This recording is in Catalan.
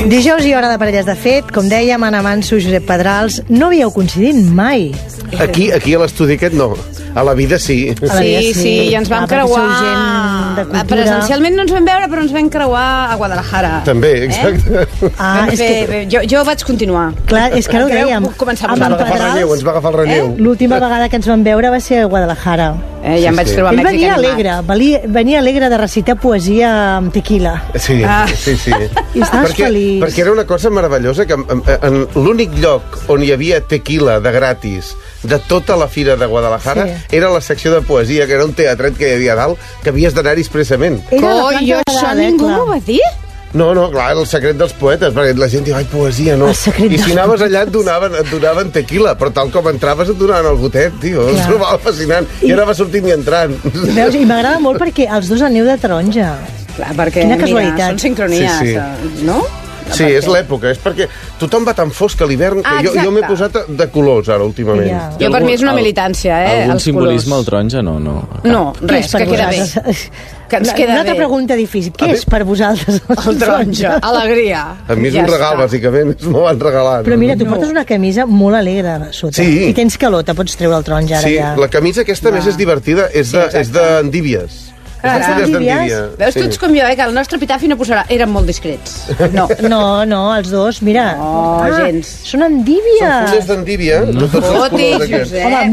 Dijous i hora de parelles de fet, com dèiem, Anna Manso, Josep Pedrals, no havíeu coincidit mai. Aquí a l'estudi aquest no. A la vida sí. Sí, i ens vam creuar. Presencialment no ens vam veure, però ens vam creuar a Guadalajara. També, exacte. Jo vaig continuar. Clar, és que ara ho dèiem. Ens va agafar el relleu. L'última vegada que ens vam veure va ser a Guadalajara. Ja em vaig trobar Ell venia alegre de recitar poesia amb tequila. Sí. I estaves feliç. Perquè era una cosa meravellosa que en l'únic lloc on hi havia tequila de gratis de tota la fira de Guadalajara era la secció de poesia, que era un teatret que hi havia a dalt, que havies d'anar-hi expressament. Jo això ningú m'ho va dir? No, clar, el secret dels poetes, perquè la gent diu, ai, poesia, no. I si anaves allà et donaven tequila, però tal com entraves et donaven el gotet, tio. Ho trobava fascinant. I ara va sortint i entrant. Veus, i m'agrada molt perquè els dos aneu de taronja. Clar, perquè, mira, són sincronies, no? Sí, és l'època, és perquè tothom va tan fosc a l'hivern que jo m'he posat de colors ara últimament. Jo per mi és una militància, algun simbolisme al taronja? No, res, que queda bé. Que ens queda bé. Una altra pregunta difícil. Què és per vosaltres el taronja? Alegria. A mi és un regal, bàsicament, m'ho van regalar. Però mira, tu portes una camisa molt alegre a sota. I tens calor, te pots treure el taronja ara ja. Sí, la camisa aquesta més és divertida, és d'endívies. Veus, tu ets com jo, que el nostre epitafi no posarà eren molt discrets. No, els dos, mira. No, gens. Són endívies. Són fulles d'endívia. Fotis, Josep.